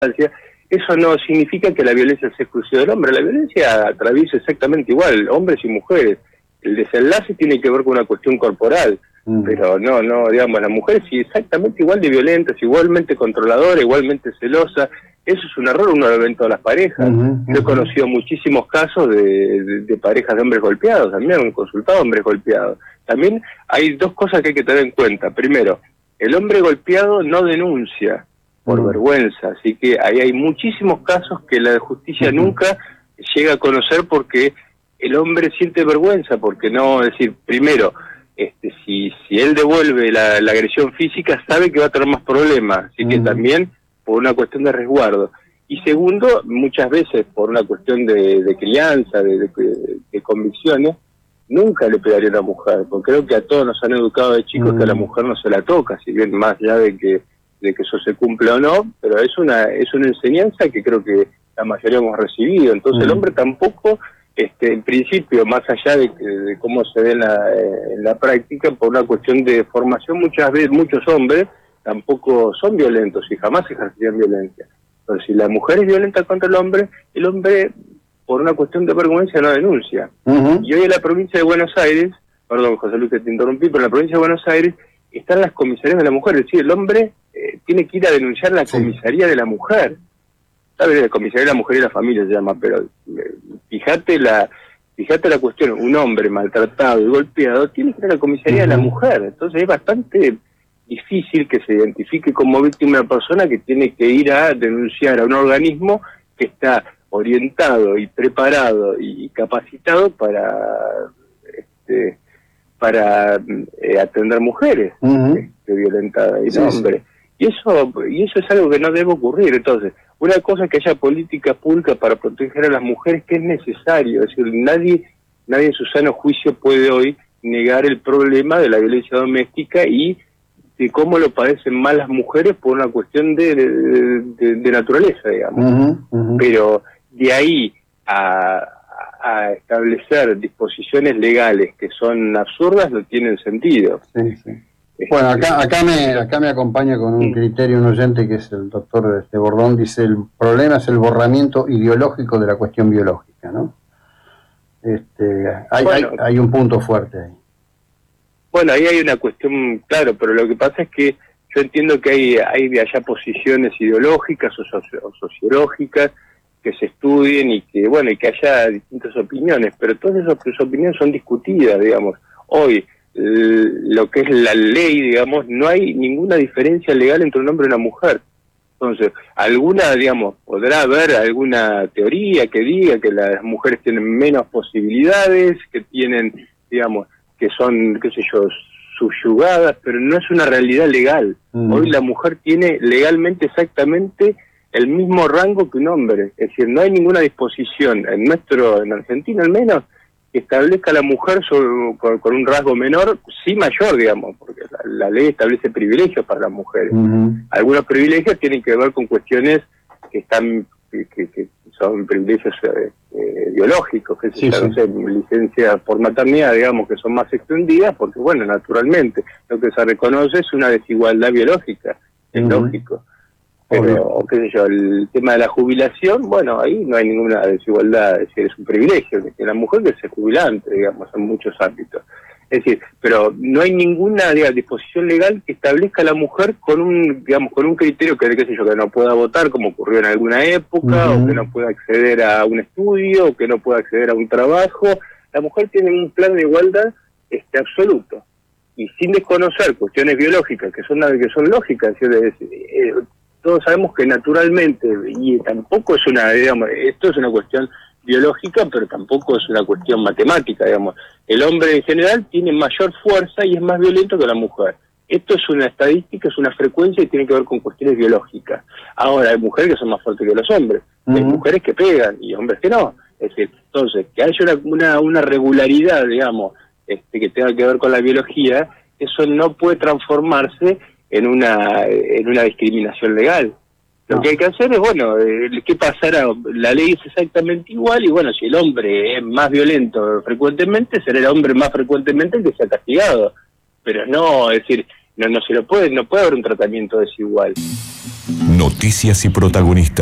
eso no significa que la violencia sea exclusiva del hombre. La violencia atraviesa exactamente igual, hombres y mujeres. El desenlace tiene que ver con una cuestión corporal, pero no, digamos, la mujer sí exactamente igual de violenta, es igualmente controladora, igualmente celosa. Eso es un error, uno lo ve en todas las parejas. Yo he conocido muchísimos casos de parejas de hombres golpeados, también han consultado hombres golpeados. También hay dos cosas que hay que tener en cuenta. Primero, el hombre golpeado no denuncia por vergüenza, así que ahí hay muchísimos casos que la justicia nunca llega a conocer porque el hombre siente vergüenza, porque no, es decir, primero, si él devuelve la agresión física, sabe que va a tener más problemas, así que también por una cuestión de resguardo. Y segundo, muchas veces por una cuestión de crianza, de convicciones, nunca le pegaría a una mujer, porque creo que a todos nos han educado de chicos que a la mujer no se la toca, si bien más allá de que eso se cumpla o no, pero es una enseñanza que creo que la mayoría hemos recibido. Entonces el hombre tampoco, en principio, más allá de cómo se ve en la práctica, por una cuestión de formación, muchas veces muchos hombres tampoco son violentos y jamás ejercerían violencia. Pero si la mujer es violenta contra el hombre por una cuestión de vergüenza no denuncia. Y hoy en la provincia de Buenos Aires, perdón José Luis que te interrumpí, pero en la provincia de Buenos Aires están las comisarías de la mujer, es decir, el hombre tiene que ir a denunciar la comisaría de la mujer. ¿Sabes? La comisaría de la mujer y la familia se llama, pero fíjate la cuestión, un hombre maltratado y golpeado tiene que ir a la comisaría de la mujer, entonces es bastante difícil que se identifique como víctima una persona que tiene que ir a denunciar a un organismo que está orientado y preparado y capacitado para atender mujeres violentadas y hombres. Y eso es algo que no debe ocurrir. Entonces, una cosa es que haya política pública para proteger a las mujeres, que es necesario. Es decir, nadie en su sano juicio puede hoy negar el problema de la violencia doméstica y de cómo lo padecen más las mujeres por una cuestión de naturaleza, digamos. Pero de ahí a establecer disposiciones legales que son absurdas no tienen sentido. Bueno, acá me acompaña con un criterio un oyente que es el doctor Bordón, dice: el problema es el borramiento ideológico de la cuestión biológica, ¿no? Hay un punto fuerte ahí. Bueno, ahí hay una cuestión, claro, pero lo que pasa es que yo entiendo que hay de allá posiciones ideológicas o sociológicas que se estudien y que haya distintas opiniones, pero todas esas opiniones son discutidas, digamos. Hoy, lo que es la ley, digamos, no hay ninguna diferencia legal entre un hombre y una mujer. Entonces, podrá haber alguna teoría que diga que las mujeres tienen menos posibilidades, que tienen, digamos, que son, subyugadas, pero no es una realidad legal. Hoy la mujer tiene legalmente exactamente el mismo rango que un hombre, es decir, no hay ninguna disposición en Argentina al menos, que establezca a la mujer con un rasgo menor, sí mayor, digamos, porque la ley establece privilegios para las mujeres. Algunos privilegios tienen que ver con cuestiones que son privilegios biológicos, no sé, licencia por maternidad, digamos, que son más extendidas, porque naturalmente, lo que se reconoce es una desigualdad biológica, es lógico. Pero, el tema de la jubilación, ahí no hay ninguna desigualdad, es decir, es un privilegio que la mujer que se jubila antes, digamos, en muchos ámbitos. Es decir, pero no hay ninguna disposición legal que establezca a la mujer con un criterio que no pueda votar, como ocurrió en alguna época, o que no pueda acceder a un estudio, o que no pueda acceder a un trabajo. La mujer tiene un plan de igualdad absoluto, y sin desconocer cuestiones biológicas que son lógicas, es decir, todos sabemos que naturalmente, y tampoco es esto es una cuestión biológica, pero tampoco es una cuestión matemática, digamos. El hombre en general tiene mayor fuerza y es más violento que la mujer. Esto es una estadística, es una frecuencia y tiene que ver con cuestiones biológicas. Ahora, hay mujeres que son más fuertes que los hombres, hay mujeres que pegan y hombres que no. Es decir, entonces, que haya una regularidad, digamos, que tenga que ver con la biología, eso no puede transformarse en una discriminación legal. Lo que hay que hacer es, ¿qué pasará? La ley es exactamente igual y si el hombre es más violento frecuentemente, será el hombre más frecuentemente el que sea castigado. Pero no, es decir, no se lo puede, no puede haber un tratamiento desigual. Noticias y protagonistas.